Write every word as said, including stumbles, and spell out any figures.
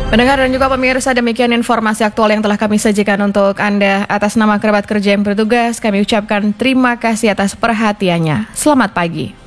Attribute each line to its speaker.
Speaker 1: Pendengar dan juga pemirsa, demikian informasi aktual yang telah kami sajikan untuk Anda. Atas nama kerabat kerja yang bertugas, kami ucapkan terima kasih atas perhatiannya. Selamat pagi.